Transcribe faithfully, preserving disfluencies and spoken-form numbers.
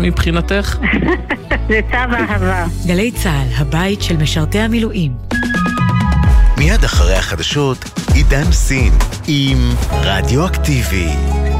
מבחינתך? זה צו אהבה. גלי צהל, הבית של משרתי המילואים. מיד אחרי החדשות, עידן סין עם רדיואקטיבי.